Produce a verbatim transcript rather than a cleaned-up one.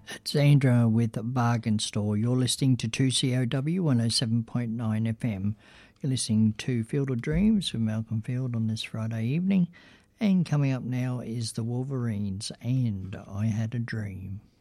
It's Andrew with Bargain Store. You're listening to two C O W one oh seven point nine F M. You're listening to Field of Dreams with Malcolm Field on this Friday evening. And coming up now is the Wolverines and I Had a Dream.